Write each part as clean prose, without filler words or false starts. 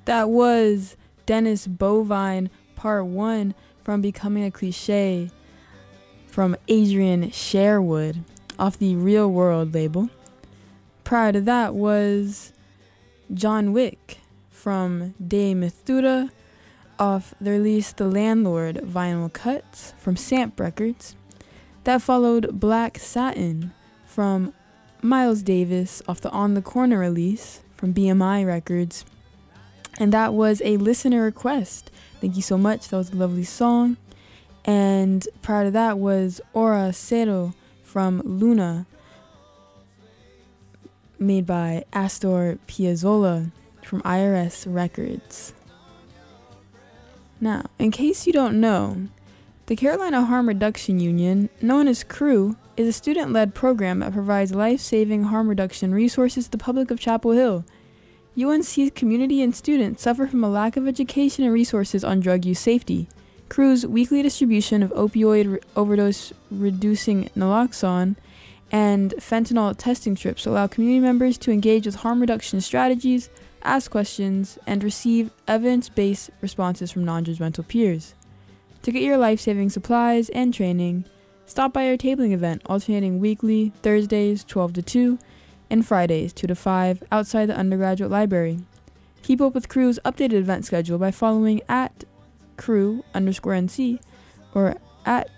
That was Dennis Bovine Part 1 from Becoming a Cliche from Adrian Sherwood off the Real World label. Prior to that was John Wick from De Methuda off the release The Landlord vinyl cuts from Samp Records. That followed Black Satin from Miles Davis off the On the Corner release from BMI Records. And that was a listener request. Thank you so much. That was a lovely song. And prior to that was Ora Cero from Luna, made by Astor Piazzolla from IRS Records. Now, in case you don't know, the Carolina Harm Reduction Union, known as CREW, is a student-led program that provides life-saving harm reduction resources to the public of Chapel Hill. UNC's community and students suffer from a lack of education and resources on drug use safety. CREW's weekly distribution of opioid overdose reducing naloxone and fentanyl testing trips allow community members to engage with harm reduction strategies, ask questions, and receive evidence-based responses from non-judgmental peers. To get your life-saving supplies and training, stop by our tabling event alternating weekly Thursdays 12 to 2 and Fridays 2 to 5 outside the undergraduate library. Keep up with CREW's updated event schedule by following at CREW_NC or at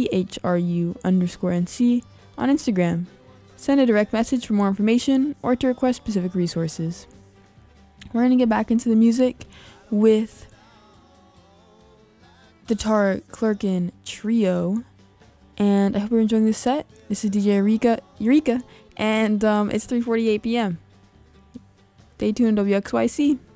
CHRU_NC on Instagram. Send a direct message for more information or to request specific resources. We're going to get back into the music with the Tara Clerkin Trio, and I hope you're enjoying this set. This is DJ Eureka, and it's 3:48 p.m. Stay tuned, WXYC.